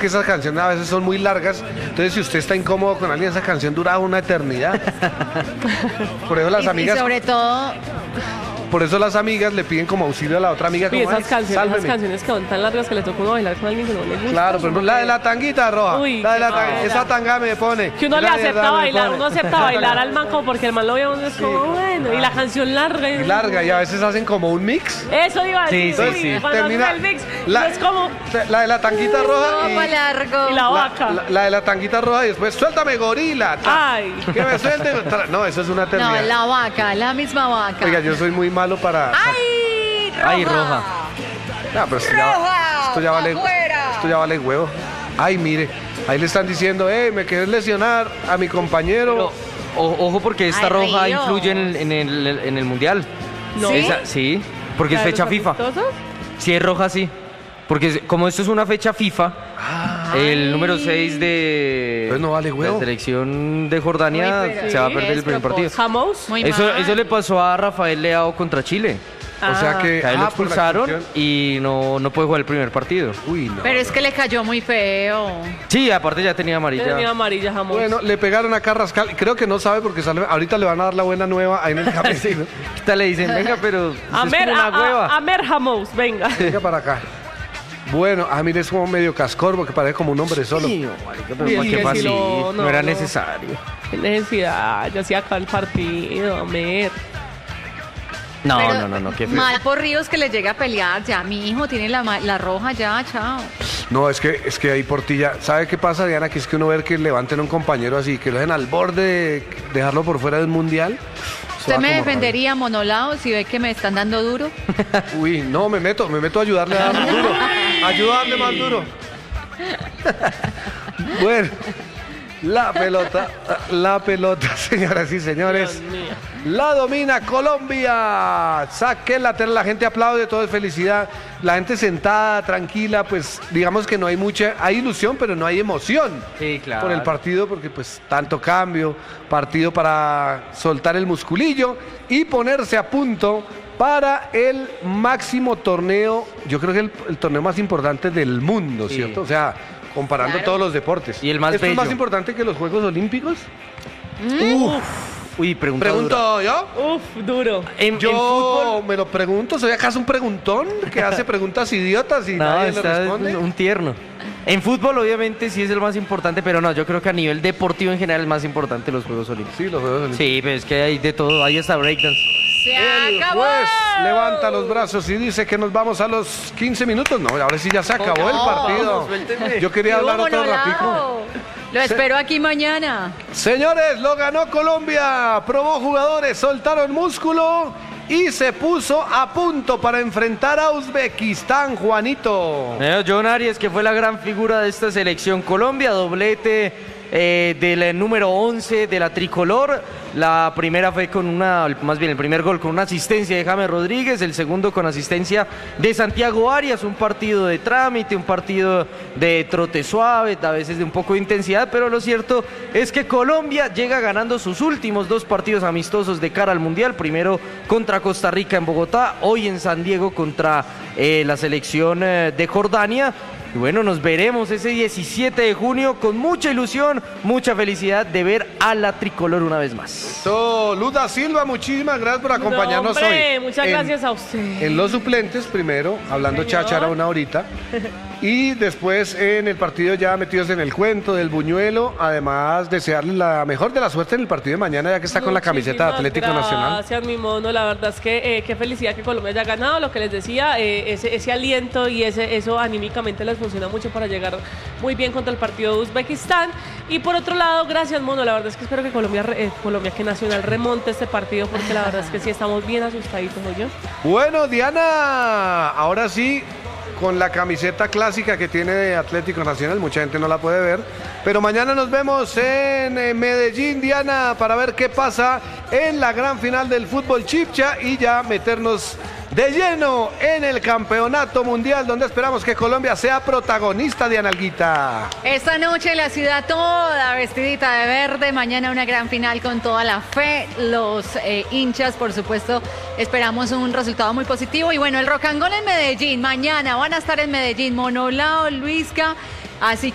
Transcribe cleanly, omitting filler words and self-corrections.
que esas canciones a veces son muy largas, entonces si usted está incómodo con alguien, esa canción dura una eternidad. Por eso las amigas... Y sobre todo... Por eso las amigas le piden como auxilio a la otra amiga. Y Como, esas canciones que son tan largas que le toca uno bailar con alguien que no le gusta. Claro, por ejemplo, la de la tanguita roja. Uy, la de la qué esa tanga me pone. Que uno le acepta bailar, uno acepta bailar al man como porque el man lo ve a uno es como bueno. Y la canción larga. Y larga, y a veces hacen como un mix. Eso iba a decir. Sí. Cuando Termina hacen el mix, la- es como... La de la tanguita roja Ropa largo. Y la vaca. la de la tanguita roja y después suéltame gorila. Ay. Que me suelte. No, eso es una No, eternidad. la vaca, la misma vaca. Oiga, yo soy muy malo para... ¡Ay, roja! Ay, roja. No, pero esto ¡Roja! ya vale huevo. Ay, mire, ahí le están diciendo, me querés lesionar a mi compañero. Pero, ojo porque esta Ay, roja Río. influye en el Mundial. ¿No? ¿Sí? Sí, porque es ¿La de fecha los FIFA. amistosos? Si es roja, sí. Porque como esto es una fecha FIFA, el número 6 de Pues no vale huevo. la selección de Jordania Uy, pero se va a sí, perder el es primer partido. Jamos. Muy Eso mal. le pasó a Rafael Leao contra Chile. O sea que... Que a él lo por la expulsaron expulsión. y no puede jugar el primer partido. Uy, no. Pero es que le cayó muy feo. Sí, aparte ya tenía Tenía amarilla. amarilla Jamos. Bueno, le pegaron a Carrascal. Creo que no sabe porque ahorita le van a dar la buena nueva ahí en el camerino. Ahorita le dicen, venga, pero usted es como Amer, una hueva. Amer Jamos, venga. Venga para acá. Bueno, mire, es como medio cascorbo, que parece como un hombre solo. Sí, no, marica, pero Sí, ¿para sí, qué fue sí, así? no, No era no. necesario. Qué necesidad, ya se acaba el partido, Amer. No, Pero no, qué feo. mal por Ríos que le llegue a pelear. Ya, mi hijo tiene la roja ya, chao. No, es que ahí Portilla, ¿sabe qué pasa, Diana? Que es que uno ver que levanten a un compañero así, que lo dejen al borde de dejarlo por fuera del mundial. eso ¿Usted da me como defendería monolao si ve que me están dando duro? rabia. Uy, no, me meto a ayudarle a darle duro. Ayudarle más duro. Bueno, la pelota, señoras y señores. Dios mío. La domina Colombia. Saque lateral, la gente aplaude, todo es felicidad. La gente sentada, tranquila, pues digamos que no hay hay ilusión, pero no hay emoción. Sí, claro. Por el partido, porque pues tanto cambio, partido para soltar el musculillo y ponerse a punto para el máximo torneo, yo creo que el torneo más importante del mundo, Sí. ¿cierto? O sea, comparando Claro. todos los deportes. Y el más ¿Esto es más bello. importante que los Juegos Olímpicos? Uy, pregunta dura. Pregunto yo. Uf, duro. En Yo fútbol... me lo pregunto, ¿soy acaso un preguntón que hace preguntas idiotas y No, nadie le está responde? un tierno. En fútbol, obviamente, sí es el más importante, pero no, yo creo que a nivel deportivo en general es más importante los Juegos Olímpicos. Sí, los Juegos Olímpicos. Sí, pero es que hay de todo, hay hasta breakdance. ¡Se El acabó! juez levanta los brazos y dice que nos vamos a los 15 minutos. No, ahora sí ya se acabó el partido. vamos, suélteme. Yo quería hablar otro Monolao. ratico. Lo espero aquí mañana. Señores, lo ganó Colombia. Probó jugadores, soltaron músculo y se puso a punto para enfrentar a Uzbekistán, Juanito. John Arias, que fue la gran figura de esta selección Colombia, doblete del número 11 de la tricolor. La primera fue el primer gol con una asistencia de James Rodríguez, el segundo con asistencia de Santiago Arias, un partido de trámite, un partido de trote suave, a veces de un poco de intensidad, pero lo cierto es que Colombia llega ganando sus últimos 2 partidos amistosos de cara al Mundial, primero contra Costa Rica en Bogotá, hoy en San Diego contra la selección de Jordania. Y bueno, nos veremos ese 17 de junio con mucha ilusión, mucha felicidad de ver a la tricolor una vez más. Luda Silva, muchísimas gracias por acompañarnos No, hombre, hoy. muchas gracias a usted. En los suplentes, primero, hablando Señor. cháchara una horita. Y después en el partido ya metidos en el cuento del buñuelo. Además, desearle la mejor de la suerte en el partido de mañana, ya que está con la camiseta de Atlético Nacional. Gracias, mi mono. La verdad es que qué felicidad que Colombia haya ganado. Lo que les decía, ese aliento y eso anímicamente les funciona mucho para llegar muy bien contra el partido de Uzbekistán. Y por otro lado, gracias, mono. La verdad es que espero que Colombia que Nacional remonte este partido, porque la verdad es que sí estamos bien asustaditos, ¿no? Bueno, Diana, ahora sí, con la camiseta clásica que tiene de Atlético Nacional, mucha gente no la puede ver, pero mañana nos vemos en Medellín, Diana, para ver qué pasa en la gran final del fútbol chipcha y ya meternos de lleno en el campeonato mundial, donde esperamos que Colombia sea protagonista, Diana Alguita. Esta noche la ciudad toda vestidita de verde, mañana una gran final con toda la fe, los hinchas por supuesto esperamos un resultado muy positivo y bueno, el Rock and Roll en Medellín, mañana van a estar en Medellín Monolao, Luisca, así